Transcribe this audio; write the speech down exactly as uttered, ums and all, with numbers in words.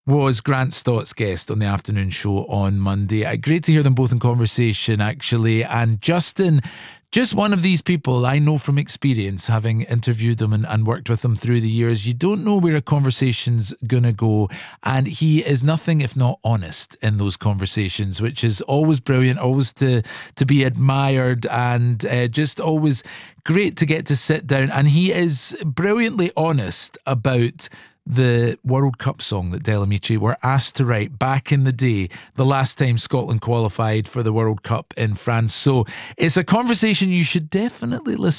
was Grant Stott's guest on the afternoon show on Monday. Uh, great to hear them both in conversation, actually. And Justin, just one of these people I know from experience, having interviewed them and, and worked with them through the years. You don't know where a conversation's going to go. And he is nothing if not honest in those conversations, which is always brilliant, always to, to be admired, and uh, just always great to get to sit down. And he is brilliantly honest about the World Cup song that Del Amici were asked to write back in the day, the last time Scotland qualified for the World Cup in France. So it's a conversation you should definitely listen